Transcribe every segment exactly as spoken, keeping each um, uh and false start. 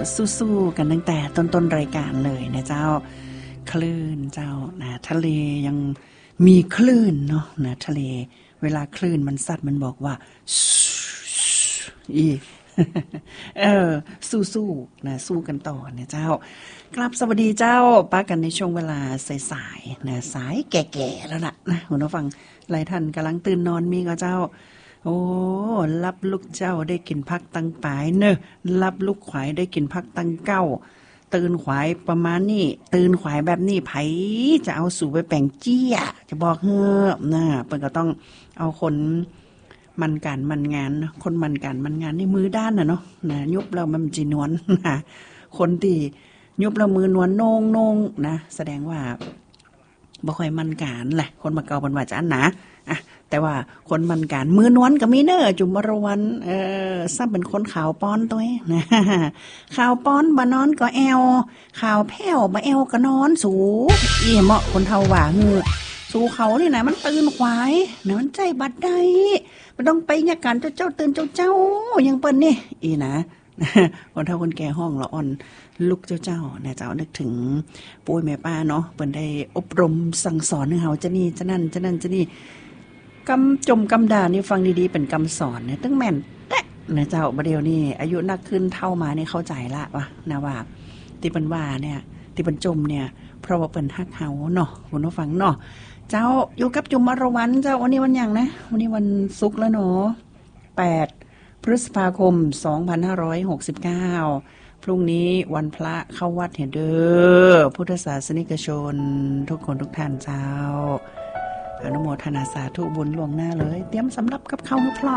สู้ๆกันตั้งแต่ต้นๆรายการเลยนะเจ้าคลื่นเจ้านะทะเลยังมีคลื่นเนาะนะทะเลเวลาคลื่นมันซัดมันบอกว่าอีเออสู้ๆนะสู้กันต่อนะเจ้ากลับสวัสดีเจ้าป้ากันในช่วงเวลาสายๆนะสายแก่ๆแล้วล่ะนะคุณผู้ฟังหลายท่านกำลังตื่นนอนมีก็เจ้าโอ้รับลูกเจ้าได้กินพักตังปายเนอะรับลูกขวายได้กินพักตังเก้าตื่นขวายประมาณนี้ตื่นขวายแบบนี้ไผจะเอาสู่ไปแป่งเจี้ยจะบอกเฮ้อนะเปิ้นก็ต้องเอาคนมันการมันงานคนมันการมันงานนี่มือด้านน่ะเนาะนะยุบแล้วมันจีนวลนะคนที่ยุบแล้วมือนวลโนงโนงนะแสดงว่าบ่ค่อยมันการแหละคนมาเก่าบนว่าจะอันหนาอ่ะแต่ว่าคนมันการมือนวลก็มีเนอจุ่มมรวันเออซ้ำเป็นคนขาวป้อนตัวเองนะขาวป้อนบ่นอนก็แอวขาวแผ่วบ่แอวก็นอนสูอีเหมาะคนเฒ่าว่าฮือสู่เขานี่นะมันตื่นขวายนะมันใจบัดใดมันต้องไปยาการเจ้าเจ้าตื่นเจ้าเจ้ายังเปิ้นนี่อีนะคนเฒ่าคนแก่ห้องละอ่อนลูกเจ้าเจ้านะเจ้านึกถึงปุ้ยแม่ป้าเนาะเปิ้นได้อบรมสั่งสอนให้เฮาจะนี่จะนั่นจะนั่นจะนี่กำจมกำดานี่ฟังดีๆเป็นคำสอนเนี่ยตั้งแม่นแตะนะเจ้าบัดเดี๋ยวนี้อายุนักขึ้นเท่ามานี่เข้าใจละว่านะว่าที่เปิ้นว่าเนี่ยที่เปิ้นจมเนี่ยเพราะว่าเปิ้นฮักเฮาเนาะคุณผู้ฟังเนาะเจ้าอยู่กับจุมมรวันเจ้าวันนี้วันหยังนะวันนี้วันศุกร์แล้วเนาะแปดพฤษภาคมสองพันห้าร้อยหกสิบเก้าพรุ่งนี้วันพระเข้าวัดเห็นเด้อพุทธศาสนิกชนทุกคนทุกท่านเจ้าอนุโมทนาสาธุบุญล่วงหน้าเลยเตรียมสำรับกับข้าวให้พร้อม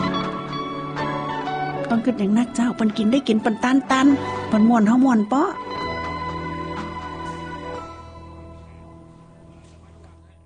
ต้องคิดอย่างนักเจ้าเปิ้นกินได้กินเปิ้นตันตันเปิ้นม่วนเฮาม่วนเปาะ